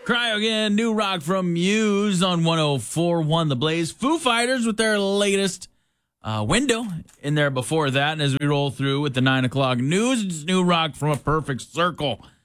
Cryo again, new rock from Muse on 104.1 The Blaze. Foo Fighters with their latest window in there before that. And as we roll through with the 9 o'clock news, it's new rock from A Perfect Circle.